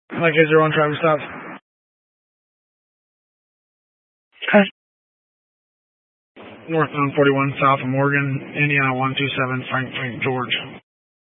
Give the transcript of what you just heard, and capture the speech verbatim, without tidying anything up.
Mike eight zero one, traffic stop. Okay. Northbound forty-one, south of Morgan, Indiana one two seven, Frank, Frank, George.